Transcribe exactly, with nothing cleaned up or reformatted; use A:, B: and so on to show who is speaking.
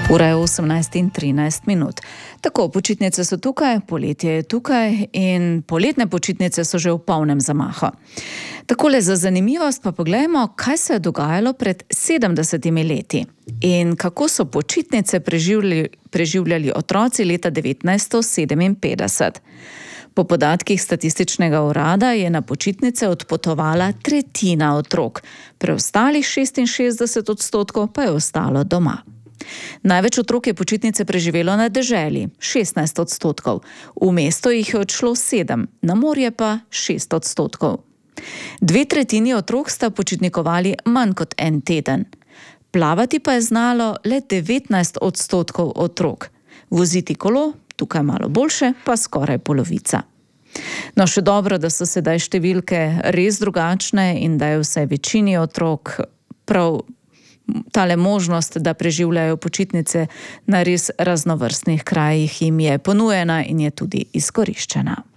A: Ura je osemnajst in trinajst minut. Tako, počitnice so tukaj, poletje je tukaj in poletne počitnice so že v polnem zamahu. Takole za zanimivost pa poglejmo, kaj se je dogajalo pred sedemdesetimi leti in kako so počitnice preživljali, preživljali otroci leta devetnajststo sedeminpetdeset. Po podatkih statističnega urada je na počitnice odpotovala tretjina otrok, preostalih šestinšestdeset odstotkov pa je ostalo doma. Največ otrok je počitnice preživelo na deželi, šestnajst odstotkov, v mesto jih je odšlo sedem, na morje pa šest odstotkov. Dve tretjini otrok sta počitnikovali manj kot en teden. Plavati pa je znalo le devetnajst odstotkov otrok. Voziti kolo, tukaj malo boljše, pa skoraj polovica. No, še dobro, da so sedaj številke res drugačne in da je vsaj večini otrok prav tale možnost, da preživljajo počitnice na res raznovrstnih krajih, jim je ponujena in je tudi izkoriščena.